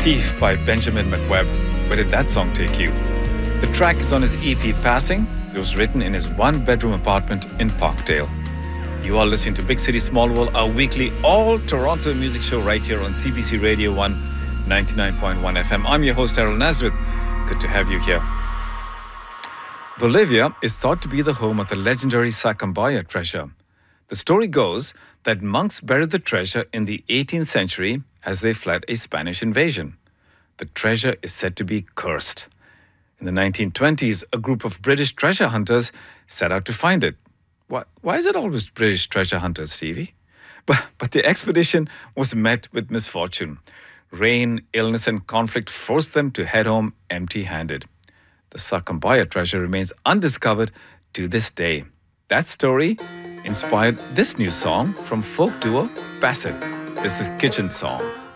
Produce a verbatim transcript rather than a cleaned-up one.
Thief by Benjamin McWebb. Where did that song take you? The track is on his E P Passing. It was written in his one-bedroom apartment in Parkdale. You are listening to Big City Small World, our weekly all-Toronto music show right here on C B C Radio one, ninety-nine point one F M. I'm your host, Errol Nazareth. Good to have you here. Bolivia is thought to be the home of the legendary Sacambaya treasure. The story goes that monks buried the treasure in the eighteenth century as they fled a Spanish invasion. The treasure is said to be cursed. In the nineteen twenties, a group of British treasure hunters set out to find it. Why, why is it always British treasure hunters, Stevie? But, but the expedition was met with misfortune. Rain, illness, and conflict forced them to head home empty-handed. The Sacambaya treasure remains undiscovered to this day. That story inspired this new song from folk duo Bassett. This is Kitchen Song.